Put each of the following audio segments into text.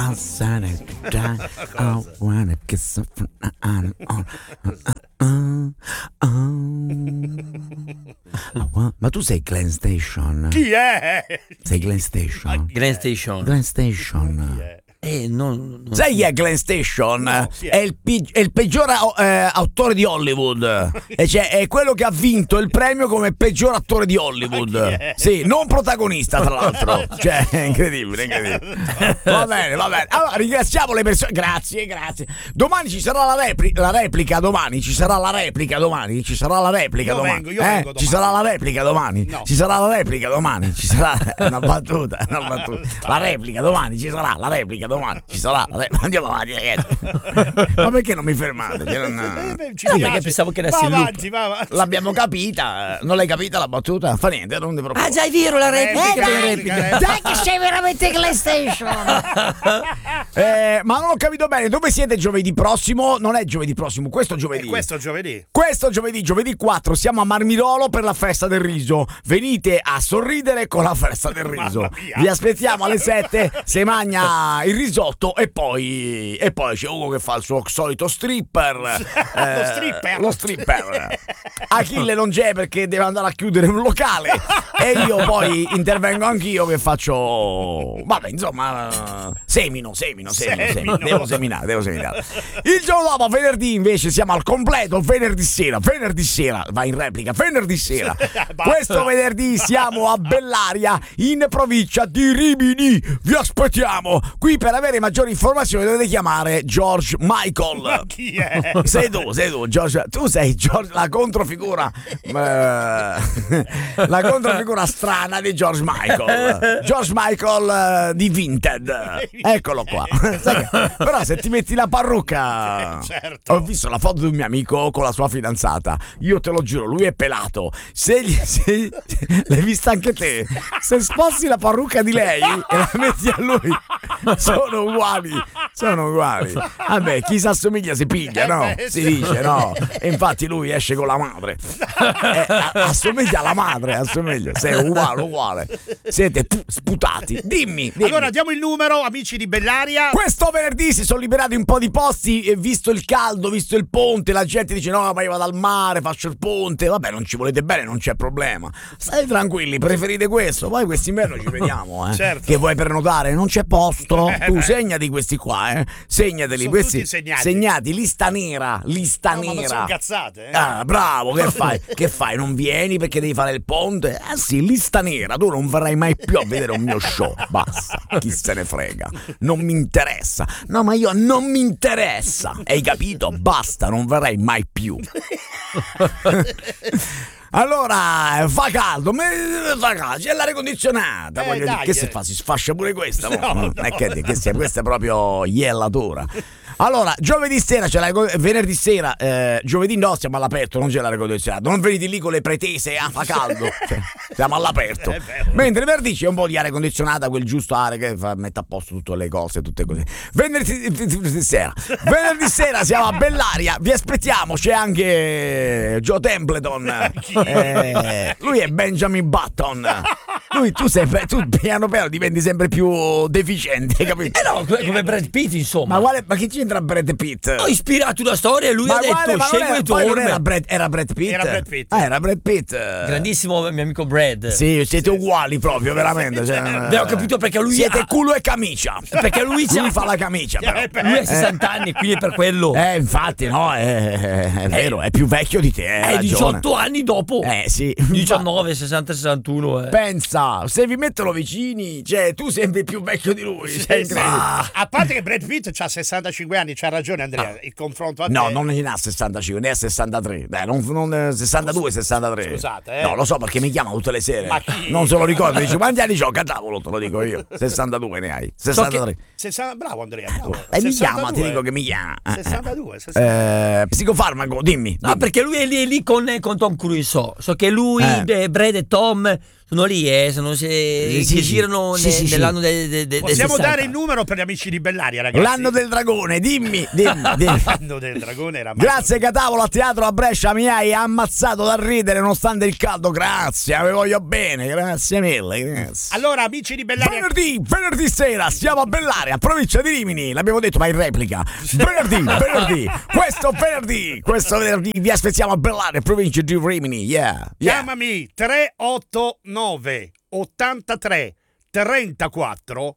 I wanna kiss her Ma tu sei Glenn Station? Chi è? Sei Glenn Station? Glenn Station. Glenn Station. Chi è? Non Sai chi è Glenn Station? No, chi è il peggior attore di Hollywood. E cioè, è quello che ha vinto il premio come peggior attore di Hollywood. Sì, non protagonista, tra l'altro. Cioè, è incredibile. Va bene. Allora, ringraziamo le persone. Grazie. Domani ci sarà la replica. Domani ci sarà la replica. Domani ci sarà la replica. Io Domani. vengo domani. Ci sarà la replica domani. No. Ci sarà la replica domani. Ci sarà una battuta. La replica domani. Ci sarà la replica domani. Ci sarà. Andiamo avanti, ragazzi. Ma perché non mi fermate? perché pensavo che era va in avanti, va avanti. L'abbiamo capita. Non l'hai capita la battuta? Fa niente, non ti preoccupare. Ah, già è vero la replica. Dai che sei veramente Glenn Station. Ma non ho capito bene. Dove siete giovedì prossimo? Non è giovedì prossimo, questo giovedì. Questo giovedì. Giovedì 4 siamo a Marmirolo per la festa del riso. Venite a sorridere con la festa del riso. Vi aspettiamo alle 7. Se mangia il risotto e poi c'è Ugo che fa il suo solito stripper. Lo stripper. Achille non c'è perché deve andare a chiudere un locale e io poi intervengo anch'io che faccio, vabbè, insomma, semino. Devo seminare. Il giorno dopo, venerdì, invece siamo al completo. Venerdì sera va in replica. Venerdì sera questo venerdì siamo a Bellaria, in provincia di Rimini. Vi aspettiamo qui. Per avere maggiori informazioni dovete chiamare George Michael. Ma chi è? Sei tu, George. Tu sei George, la controfigura strana di George Michael. George Michael di Vinted. Eccolo qua. Però se ti metti la parrucca, certo. Ho visto la foto di un mio amico con la sua fidanzata. Io te lo giuro, lui è pelato. L'hai vista anche te? Se sposti la parrucca di lei e la metti a lui, sono uguali. Vabbè, chi si assomiglia si piglia, no? Si dice, no? E infatti lui esce con la madre. Assomiglia alla madre, sei uguale. Siete sputati. Dimmi. Allora diamo il numero, amici di Bellaria. Questo venerdì si sono liberati un po' di posti e visto il caldo, visto il ponte, la gente dice no, ma io vado al mare, faccio il ponte. Vabbè, non ci volete bene, non c'è problema. State tranquilli, preferite questo. Poi quest'inverno ci vediamo, Certo. Che vuoi prenotare? Non c'è posto. Tu segnati questi qua, segnateli. Sono Questi tutti segnati. lista nera. Ma non sono cazzate, Ah, bravo, che fai? Non vieni perché devi fare il ponte? Ah sì, lista nera. Tu non verrai mai più a vedere un mio show. Basta, chi se ne frega. Non mi interessa. No, ma io non mi interessa. Hai capito? Basta, non verrai mai più. Allora, fa caldo, c'è l'aria condizionata. Voglio dire, che se fa? Si sfascia pure questa? No. Questa è proprio iellatura. Allora, giovedì sera venerdì sera, giovedì no, siamo all'aperto, non c'è l'aria condizionata. Non venite lì con le pretese, fa caldo. Siamo all'aperto. Mentre venerdì c'è un po' di aria condizionata, quel giusto aria che mette a posto tutte le cose, tutte così. Venerdì sera siamo a Bellaria, vi aspettiamo, c'è anche Joe Templeton. Lui è Benjamin Button. Tu piano piano diventi sempre più deficiente, hai capito? No, come Brad Pitt, insomma. Ma che c'entra Brad Pitt? Ho ispirato una storia e lui ha detto scegli tu. Era Brad Pitt? Era Brad Pitt. Grandissimo mio amico Brad. Sì, siete uguali proprio, veramente. Ho capito perché lui siete culo e camicia. Perché lui fa la camicia, però. Lui ha 60 anni, quindi è per quello. Infatti, no, è vero, è più vecchio di te. È 18 anni dopo. Sì. 19, 60, 61. Pensa, se vi mettono vicini, cioè tu sembri più vecchio di lui. A parte che Brad Pitt ha 65 anni, c'ha ragione Andrea, il confronto a te. No, non ne ha 65, ne ha 63. Dai, non 62, 63. Scusate, No, lo so perché mi chiama tutte le sere. Ma chi? Non se lo ricordo, dice quanti anni c'ho? Cavolo, te lo dico io. 62 ne hai. 63. Bravo Andrea, bravo. E mi chiama, ti dico che mi chiama. 62. Psicofarmaco, dimmi. No, perché lui è lì con Tom Cruise. So che lui, Brad e Tom sono lì, sono che sì. girano Sì. nell'anno del Possiamo 60. dare il numero per gli amici di Bellaria, ragazzi. L'anno del dragone, dimmi. L'anno del dragone era Grazie Catavolo, a teatro a Brescia mi hai ammazzato da ridere nonostante il caldo, grazie, vi voglio bene, grazie mille, grazie. Allora, amici di Bellaria, Venerdì sera siamo a Bellaria, provincia di Rimini, l'abbiamo detto ma in replica. Questo venerdì vi aspettiamo a Bellaria, provincia di Rimini, yeah. chiamami 389 83 34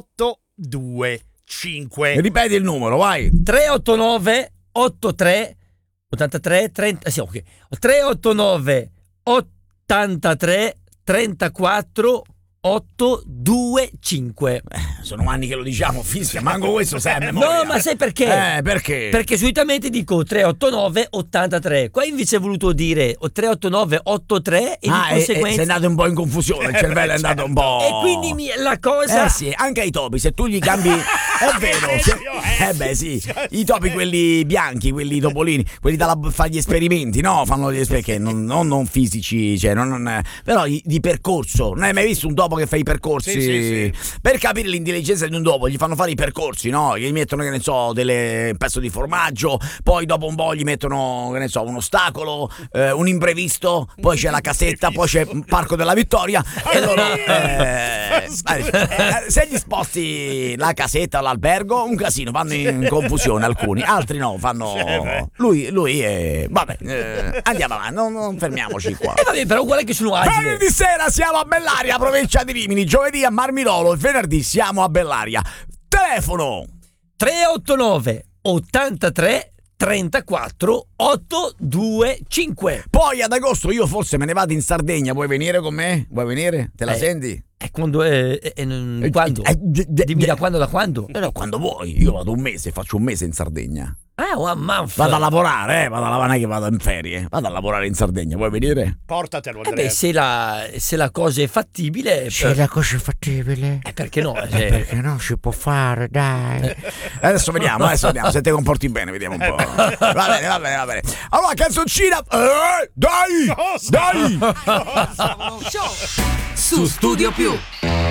825. Ripeti il numero, vai. 389 83 83 30 sì, ok. 389 83 34 825. Sono anni che lo diciamo, fischia, manco questo sai a memoria. No, ma sai perché? Perché? Perché solitamente dico 389 83. Qua invece ho voluto dire 389 83 e di conseguenza sei andato un po' in confusione, il cervello è andato un po'. E quindi la cosa sì, anche ai topi, se tu gli cambi è vero. Sì, i topi quelli bianchi, quelli topolini, quelli da fare gli esperimenti, no, fanno gli esperimenti non fisici, cioè però di percorso. Non hai mai visto un topo che fa i percorsi? Sì. Per capire l'intelligenza di un topo gli fanno fare i percorsi, no? Gli mettono, che ne so, un pezzo di formaggio, poi dopo un po' gli mettono, che ne so, un ostacolo, un imprevisto, poi c'è la casetta, poi c'è il Parco della Vittoria e loro se gli sposti la casetta o l'albergo, un casino, vanno in confusione alcuni, altri no, fanno lui è vabbè, andiamo avanti, non fermiamoci qua. vabbè, però guarda che sono agile. Venerdì sera siamo a Bellaria, provincia di Rimini, giovedì a Marmirolo e venerdì siamo a Bellaria. Telefono 389 83 34 825. Poi ad agosto io forse me ne vado in Sardegna, vuoi venire con me? Vuoi venire? Te la senti? E quando quando? Dimmi da quando? No, quando vuoi, io vado un mese, faccio un mese in Sardegna. One month. Vado a lavorare, non è che vado in ferie, vado a lavorare in Sardegna, vuoi venire? Portatelo, Andrea. Se la cosa è fattibile, la cosa è fattibile. perché no? Perché no, si può fare, dai. Adesso vediamo, se ti comporti bene, vediamo un po'. Va bene. Allora, canzoncina, dai! Su Studio Più.